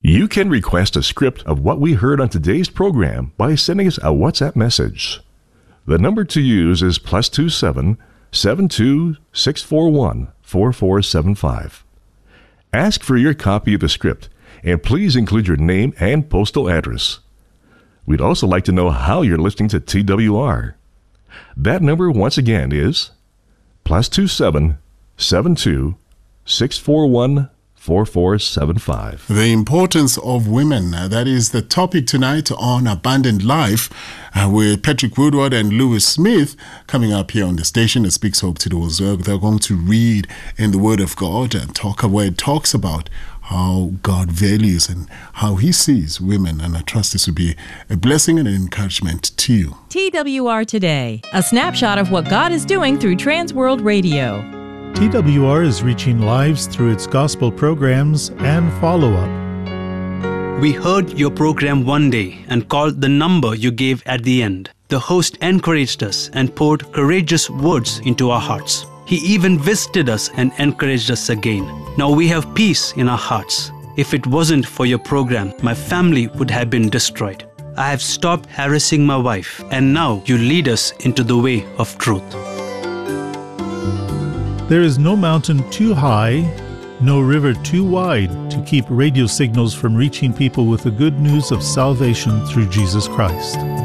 You can request a script of what we heard on today's program by sending us a WhatsApp message. The number to use is +27 72 641 4475. Ask for your copy of the script, and please include your name and postal address. We'd also like to know how you're listening to TWR. That number once again is +27 72 641 4475. The importance of women. That is the topic tonight on Abundant Life with Patrick Woodward and Lewis Smith coming up here on the station that speaks hope to those. They're going to read in the Word of God and talk where it talks about how God values and how He sees women. And I trust this will be a blessing and an encouragement to you. TWR Today, a snapshot of what God is doing through Transworld Radio. TWR is reaching lives through its gospel programs and follow-up. We heard your program one day and called the number you gave at the end. The host encouraged us and poured courageous words into our hearts. He even visited us and encouraged us again. Now we have peace in our hearts. If it wasn't for your program, my family would have been destroyed. I have stopped harassing my wife, and now you lead us into the way of truth. There is no mountain too high, no river too wide to keep radio signals from reaching people with the good news of salvation through Jesus Christ.